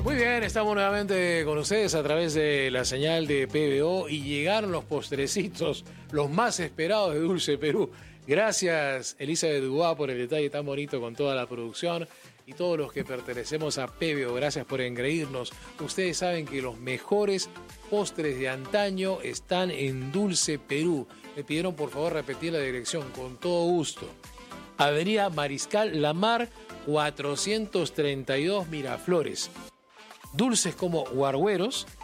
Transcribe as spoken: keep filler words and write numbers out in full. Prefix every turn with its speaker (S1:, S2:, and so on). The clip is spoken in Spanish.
S1: Muy bien, estamos nuevamente con ustedes a través de la señal de P B O y llegaron los postrecitos, los más esperados de Dulce Perú. Gracias, Elizabeth Dubois, por el detalle tan bonito con toda la producción y todos los que pertenecemos a P B O. Gracias por engreírnos. Ustedes saben que los mejores postres de antaño están en Dulce Perú. Me pidieron por favor repetir la dirección con todo gusto. Avenida Mariscal Lamar, cuatrocientos treinta y dos Miraflores. Dulces como guargueros,